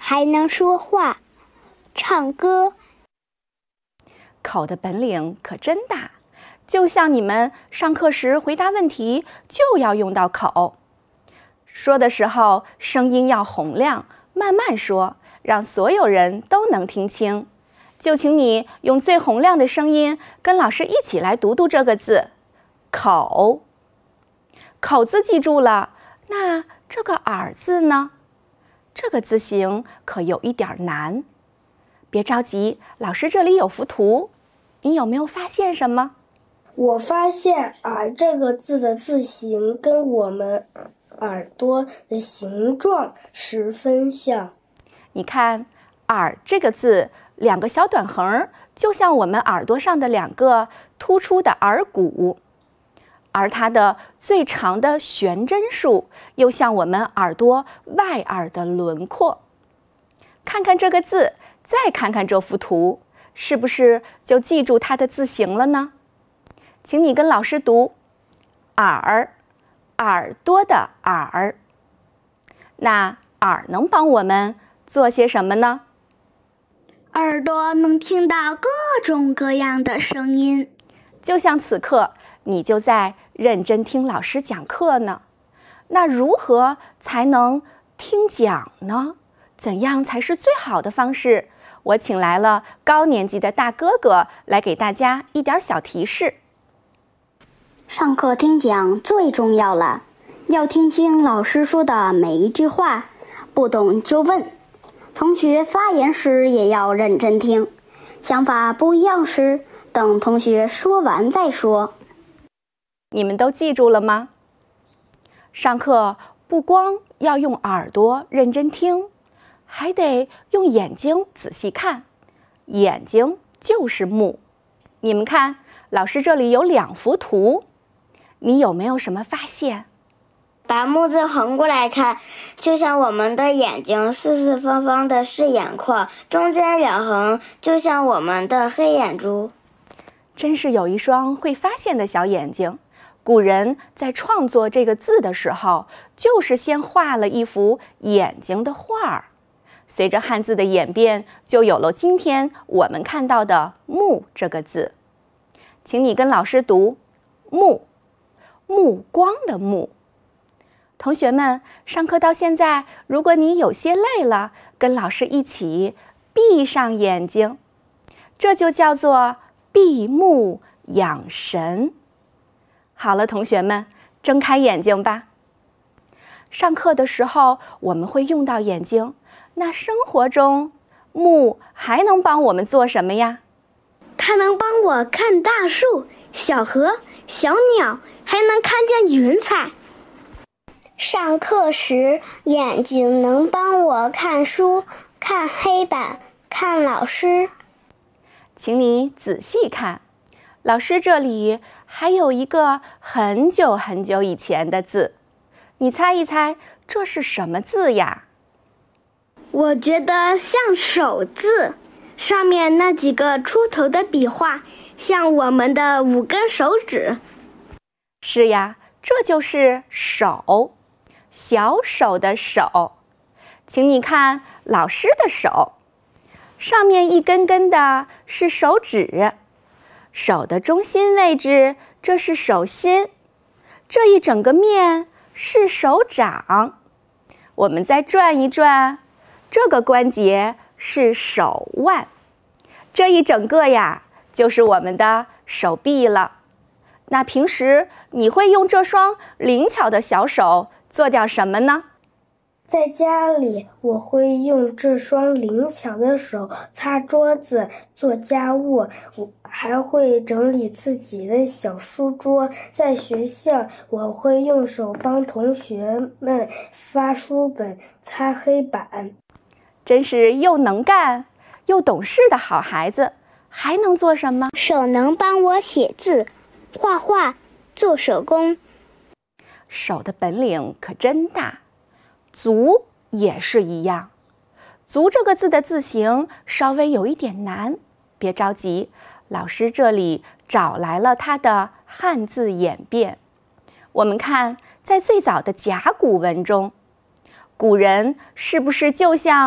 还能说话、唱歌。 口的本领可真大，就像你们上课时回答问题就要用到口。说的时候声音要洪亮，慢慢说，让所有人都能听清。就请你用最洪亮的声音跟老师一起来读这个字，口。口字记住了，那这个耳字呢？这个字形可有一点难。别着急，老师这里有幅图，你有没有发现什么？ 我发现耳这个字的字形跟我们耳朵的形状十分像。 你看，耳这个字两个小短横，就像我们耳朵上的两个突出的耳骨，而它的最长的悬针数又像我们耳朵外耳的轮廓。看看这个字，再看看这幅图，是不是就记住它的字形了呢？请你跟老师读耳，耳朵的耳。那耳能帮我们做些什么呢？ 耳朵能听到各种各样的声音， 就像此刻你就在认真听老师讲课呢。那如何才能听讲呢？怎样才是最好的方式？我请来了高年级的大哥哥来给大家一点小提示。 上课听讲最重要了，要听清老师说的每一句话，不懂就问。同学发言时也要认真听，想法不一样时，等同学说完再说。 你们都记住了吗？上课不光要用耳朵认真听，还得用眼睛仔细看。眼睛就是目。你们看，老师这里有2幅图，你有没有什么发现？ 把目字横过来看，就像我们的眼睛，四四方方的是眼眶，中间2横就像我们的黑眼珠。 真是有一双会发现的小眼睛。古人在创作这个字的时候，就是先画了一幅眼睛的画儿。随着汉字的演变，就有了今天我们看到的目这个字。请你跟老师读目，目光的目。同学们，上课到现在，如果你有些累了，跟老师一起闭上眼睛，这就叫做闭目养神。好了，同学们，睁开眼睛吧。上课的时候我们会用到眼睛，那生活中目还能帮我们做什么呀？ 它能帮我看大树、小河、小鸟，还能看见云彩。 上课时，眼睛能帮我看书、看黑板、看老师。 请你仔细看，老师这里还有一个很久很久以前的字，你猜一猜这是什么字呀？ 我觉得像手字，上面那几个出头的笔画像我们的5根手指。 是呀，这就是手，小手的手。请你看老师的手，上面一根根的是手指，手的中心位置这是手心，这一整个面是手掌。我们再转一转，这个关节是手腕，这一整个呀就是我们的手臂了。那平时你会用这双灵巧的小手做点什么呢？ 在家里，我会用这双灵巧的手擦桌子、做家务，我还会整理自己的小书桌。在学校，我会用手帮同学们发书本、擦黑板。 真是又能干又懂事的好孩子。还能做什么？ 手能帮我写字、画画、做手工。 手的本领可真大。足也是一样。足这个字的字形稍微有一点难，别着急，老师这里找来了它的汉字演变。我们看，在最早的甲骨文中，古人是不是就像